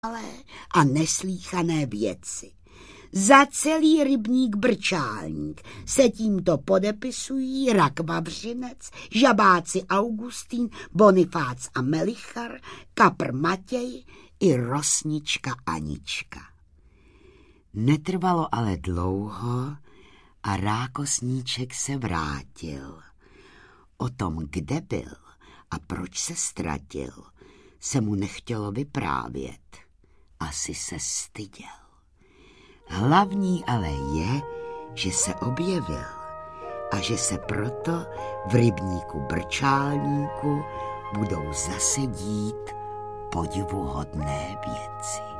a neslíchané věci. Za celý rybník Brčálník se tímto podepisují Rak Vavřinec, žabáci Augustín, Bonifác a Melichar, Kapr Matěj i rosnička Anička. Netrvalo ale dlouho a rákosníček se vrátil. O tom, kde byl a proč se ztratil, se mu nechtělo vyprávět. Asi se styděl. Hlavní ale je, že se objevil a že se proto v rybníku Brčálníku budou zase dít podivuhodné věci.